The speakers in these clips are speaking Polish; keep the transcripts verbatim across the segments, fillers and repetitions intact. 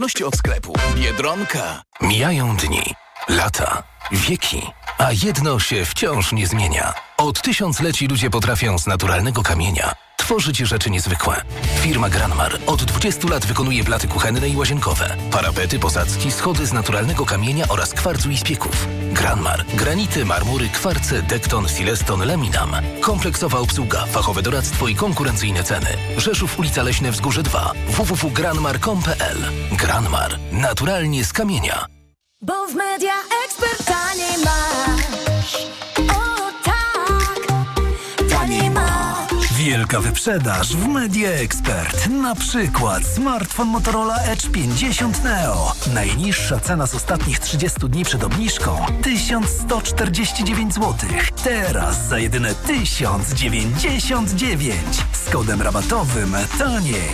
Ności od sklepu. Biedronka. Mijają dni, lata, wieki, a jedno się wciąż nie zmienia. Od tysiącleci ludzie potrafią z naturalnego kamienia tworzyć rzeczy niezwykłe. Firma Granmar od dwudziestu lat wykonuje blaty kuchenne i łazienkowe, parapety, posadzki, schody z naturalnego kamienia oraz kwarcu i spieków. Granmar. Granity, marmury, kwarce, dekton, sileston, laminam. Kompleksowa obsługa, fachowe doradztwo i konkurencyjne ceny. Rzeszów, ulica Leśne Wzgórze dwa. w w w kropka granmar kropka com kropka p l. Granmar. Naturalnie z kamienia. Bo w Media Expert taniej masz. O tak, taniej masz. Wielka wyprzedaż w Media Expert. Na przykład smartfon Motorola Edge pięćdziesiąt Neo. Najniższa cena z ostatnich trzydziestu dni przed obniżką tysiąc sto czterdzieści dziewięć złotych. Teraz za jedyne tysiąc dziewięćdziesiąt dziewięć. Z kodem rabatowym taniej.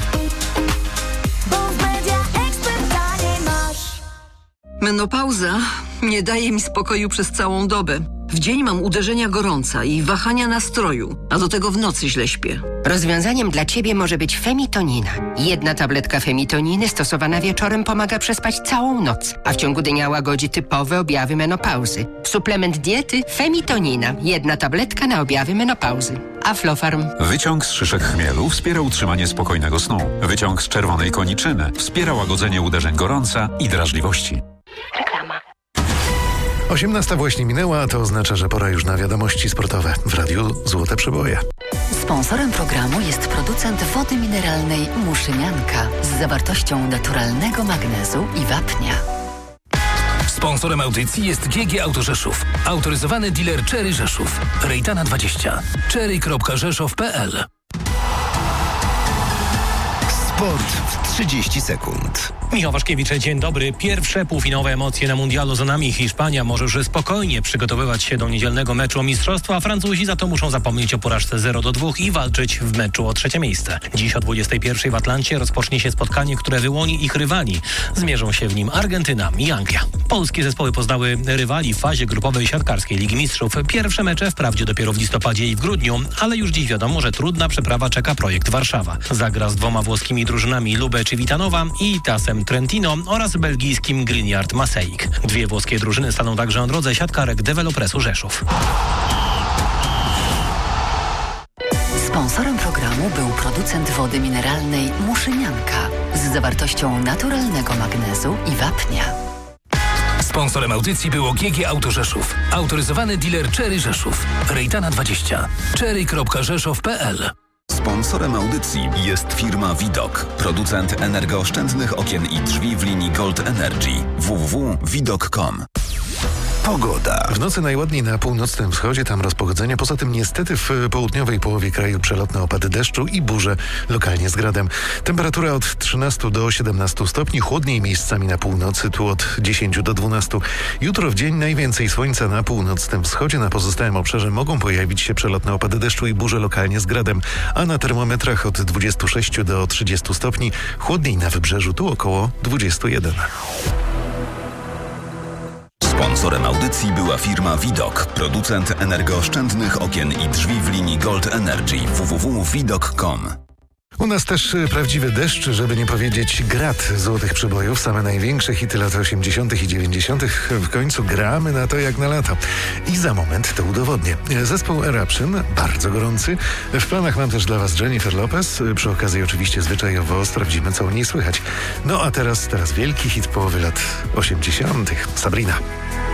Bo w Media Expert taniej masz. Menopauza nie daje mi spokoju przez całą dobę. W dzień mam uderzenia gorąca i wahania nastroju, a do tego w nocy źle śpię. Rozwiązaniem dla Ciebie może być Femitonina. Jedna tabletka Femitoniny stosowana wieczorem pomaga przespać całą noc, a w ciągu dnia łagodzi typowe objawy menopauzy. Suplement diety Femitonina. Jedna tabletka na objawy menopauzy. Aflofarm. Wyciąg z szyszek chmielu wspiera utrzymanie spokojnego snu. Wyciąg z czerwonej koniczyny wspiera łagodzenie uderzeń gorąca i drażliwości. Reklama. osiemnasta właśnie minęła, a to oznacza, że pora już na wiadomości sportowe w Radiu Złote Przeboje. Sponsorem programu jest producent wody mineralnej Muszynianka z zawartością naturalnego magnezu i wapnia. Sponsorem audycji jest G G Auto Rzeszów. Autoryzowany dealer Chery Rzeszów. Rejtana dwadzieścia. chery kropka rzeszów kropka p l. Sport w trzydzieści sekund. Michał Waszkiewicz, dzień dobry. Pierwsze półfinałowe emocje na mundialu za nami. Hiszpania może już spokojnie przygotowywać się do niedzielnego meczu o mistrzostwo, a Francuzi za to muszą zapomnieć o porażce zero do dwóch i walczyć w meczu o trzecie miejsce. Dziś o dwudziestej pierwszej w Atlancie rozpocznie się spotkanie, które wyłoni ich rywali. Zmierzą się w nim Argentyna i Anglia. Polskie zespoły poznały rywali w fazie grupowej siatkarskiej Ligi Mistrzów. Pierwsze mecze wprawdzie dopiero w listopadzie i w grudniu, ale już dziś wiadomo, że trudna przeprawa czeka projekt Warszawa. Zagra z dwoma włoskimi drużynami Lube Civitanowa i Tasem Trentino oraz belgijskim Greenyard Maaseik. Dwie włoskie drużyny staną także na drodze siatkarek Developresu Rzeszów. Sponsorem programu był producent wody mineralnej Muszynianka z zawartością naturalnego magnezu i wapnia. Sponsorem audycji było G G Auto Rzeszów. Autoryzowany dealer Chery Rzeszów. Rejtana dwadzieścia. chery kropka rzeszów kropka p l. Sponsorem audycji jest firma Widok, producent energooszczędnych okien i drzwi w linii Gold Energy. w w w kropka widok kropka com. Pogoda. W nocy najładniej na północnym wschodzie, tam rozpogodzenia. Poza tym niestety w południowej połowie kraju przelotne opady deszczu i burze, lokalnie z gradem. Temperatura od trzynastu do siedemnastu stopni, chłodniej miejscami na północy, tu od dziesięciu do dwunastu. Jutro w dzień najwięcej słońca na północnym wschodzie, na pozostałym obszarze mogą pojawić się przelotne opady deszczu i burze, lokalnie z gradem, a na termometrach od dwudziestu sześciu do trzydziestu stopni, chłodniej na wybrzeżu, tu około dwudziestu jeden. Sponsorem audycji była firma Widok, producent energooszczędnych okien i drzwi w linii Gold Energy. w w w kropka widok kropka com. U nas też prawdziwy deszcz, żeby nie powiedzieć grad złotych przebojów. Same największe hity lat osiemdziesiątych i dziewięćdziesiątych. W końcu gramy na to jak na lato. I za moment to udowodnię. Zespół Eruption, bardzo gorący. W planach mam też dla was Jennifer Lopez. Przy okazji oczywiście zwyczajowo sprawdzimy, co u niej słychać. No a teraz, teraz wielki hit połowy lat osiemdziesiątych. Sabrina.